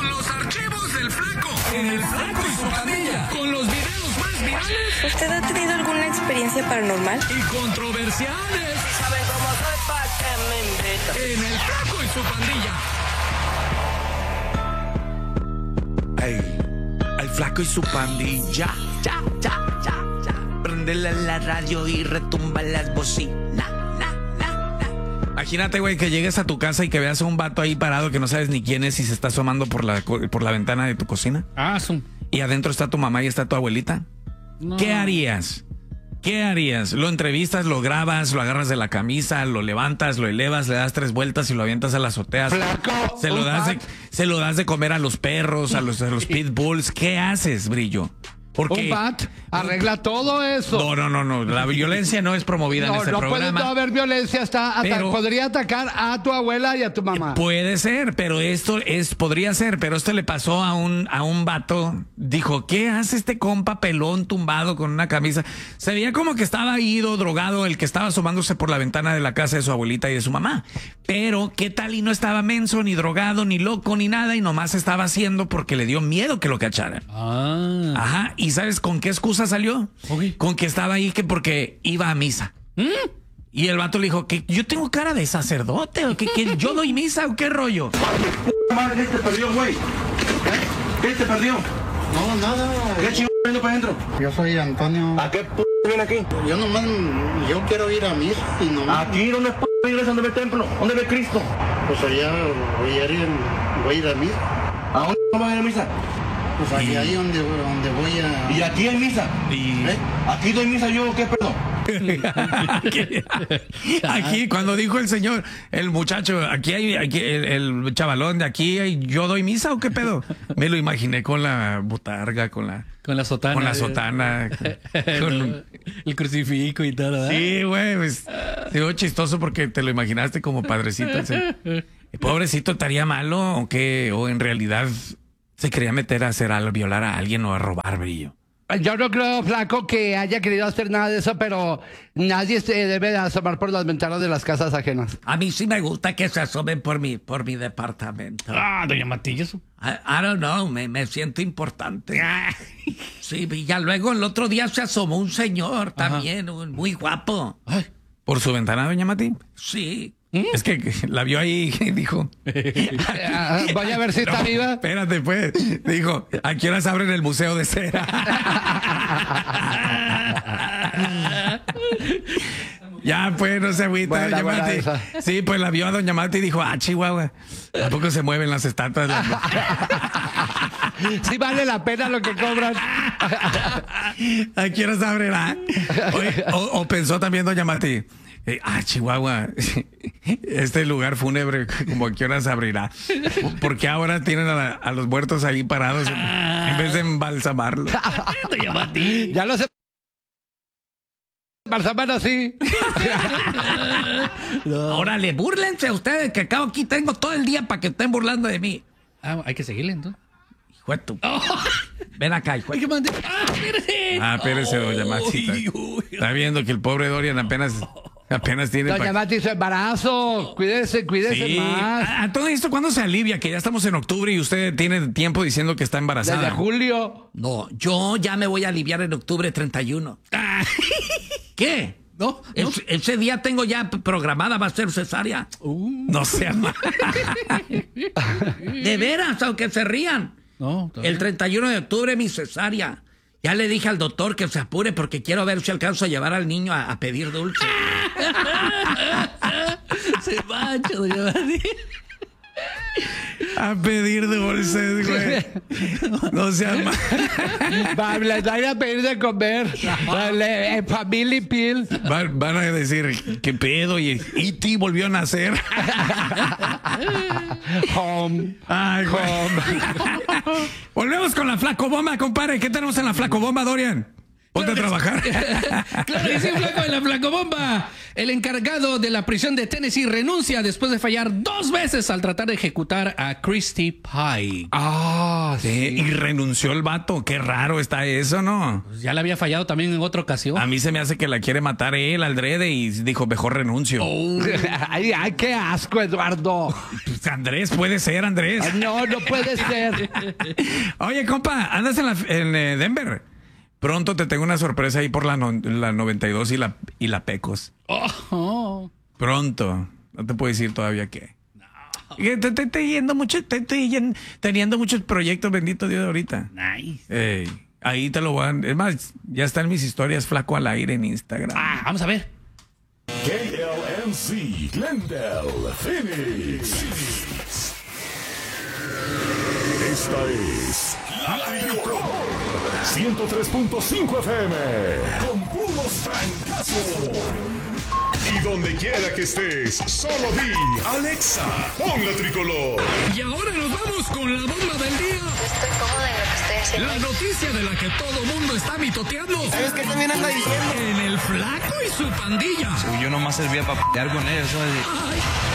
con los archivos del Flaco. En el Flaco y su pandilla. Con los videos más virales. ¿Usted ha tenido alguna experiencia paranormal? Y controversiales. ¿Saben cómo soy pa' que me invitan? En el Flaco y su pandilla. Ey, el Flaco y su pandilla. Ya. Prendele la radio y retumba las bocinas. Imagínate, güey, que llegues a tu casa y que veas a un vato ahí parado que no sabes ni quién es y se está asomando por la ventana de tu cocina. Y adentro está tu mamá y está tu abuelita. No. ¿Qué harías? ¿Lo entrevistas, lo grabas, lo agarras de la camisa, lo levantas, lo elevas, le das 3 vueltas y lo avientas a la azotea? Flaco, se lo das de comer a los perros, a los pitbulls. ¿Qué haces, Brillo? Porque un bat arregla todo eso. No. La violencia no es promovida en este programa. No haber violencia. Podría atacar a tu abuela y a tu mamá. Puede ser, pero podría ser, pero esto le pasó a un vato. Dijo, ¿qué hace este compa pelón tumbado con una camisa? Se veía como que estaba ido, drogado, el que estaba asomándose por la ventana de la casa de su abuelita y de su mamá. Pero, ¿qué tal? Y no estaba menso, ni drogado, ni loco, ni nada, y nomás estaba haciendo porque le dio miedo que lo cacharan. Ajá. ¿Y sabes con qué excusa salió? Okay. Con que estaba ahí porque iba a misa. Y el vato le dijo que yo tengo cara de sacerdote, o que yo doy misa, o qué rollo. Madre, ¿qué te perdió, güey? ¿Qué te perdió? No, nada. ¿Qué chingo viendo para adentro? Yo soy Antonio. ¿A qué viene aquí? Yo quiero ir a misa y nomás. ¿Aquí dónde es iglesia? ¿Dónde ve el templo? ¿Dónde ve Cristo? Pues allá voy a ir a misa. ¿A dónde vas a ir a misa? Pues ahí donde voy a... ¿Y aquí hay misa? ¿Aquí doy misa yo o qué, perdón? Aquí, cuando dijo el señor, el muchacho, aquí el chavalón de aquí, ¿yo doy misa o qué pedo? Me lo imaginé con la botarga, con la sotana. Con la sotana. Con el crucifijo y todo, ¿verdad? Sí, güey, pues, digo chistoso porque te lo imaginaste como padrecito. ¿Sí? Pobrecito, ¿estaría malo o qué? O en realidad se quería meter a hacer algo, violar a alguien o a robar, Brillo. Yo no creo, Flaco, que haya querido hacer nada de eso, pero nadie se debe de asomar por las ventanas de las casas ajenas. A mí sí me gusta que se asomen por mi departamento. Doña Matillas. I don't know, me siento importante. Sí, y ya luego el otro día se asomó un señor también, muy guapo. Ay, ¿por su ventana, doña Mati? Sí. Es que la vio ahí y dijo... Voy a ver si está viva. Espérate, pues. Dijo, ¿a qué horas abren el Museo de Cera? Ya, pues, no se agüita, doña Mati. Sí, pues la vio a doña Mati y dijo, Chihuahua, ¿a poco se mueven las estatuas? Sí vale la pena lo que cobran. ¿A qué horas abrirá? O pensó también doña Mati... Chihuahua, este lugar fúnebre, como a qué horas abrirá. Porque ahora tienen a los muertos ahí parados en vez de embalsamarlos. Ya lo sé. Embalsaman así. Órale, búrlense ustedes, que acabo aquí tengo todo el día para que estén burlando de mí. Hay que seguirle entonces. Hijo de tu... Ven acá, hijo. Espérese. Espérese, doña Maxita. Está viendo que el pobre Dorian apenas tiene... Doña Mati, su embarazo. Cuídese más. A todo esto, ¿cuándo se alivia? Que ya estamos en octubre y usted tiene tiempo diciendo que está embarazada. Desde julio. No, yo ya me voy a aliviar en octubre 31. ¿Qué? No. Ese día tengo ya programada, va a ser cesárea. No sea mal. De veras, aunque se rían. No, el 31 de octubre mi cesárea. Ya le dije al doctor que se apure porque quiero ver si alcanzo a llevar al niño a pedir dulce. Se mancha, doña Mati. A pedir dulces, güey. No seas mal. Les voy a pedir de comer. Family Pill. Van a decir, ¿qué pedo? Y E.T. volvió a nacer. Home. Ay, home. Volvemos con la flacobomba, compadre. ¿Qué tenemos en la flacobomba, Dorian? Ponte a trabajar. Claro que sí, flaco, de la flacobomba. El encargado de la prisión de Tennessee renuncia después de fallar 2 veces al tratar de ejecutar a Christy Pike. Ah, sí. Y renunció el vato. Qué raro está eso, ¿no? Pues ya le había fallado también en otra ocasión. A mí se me hace que la quiere matar él al drede y dijo, mejor renuncio. Ay, qué asco, Eduardo. Pues Andrés, puede ser, Andrés. No, no puede ser. Oye, compa, andas en Denver. Pronto te tengo una sorpresa ahí por la 92 y la Pecos. Pronto. No te puedo decir todavía qué. Te estoy yendo mucho, teniendo muchos proyectos, bendito Dios, ahorita. Nice. Ahí te lo voy a... Es más, ya están mis historias flaco al aire en Instagram. Vamos a ver. KLMC, Glendale, Phoenix. Esta es la Tricol 103.5 FM con puros francazos. Y donde quiera que estés, solo di Alexa, pon la Tricolor. Y ahora nos vamos con la bomba del día. Estoy cómoda en lo que estoy haciendo. La noticia de la que todo mundo está mitoteando. ¿Sabes qué también anda diciendo? En el Flaco y su pandilla. Yo nomás servía para pelear con ellos. Ay,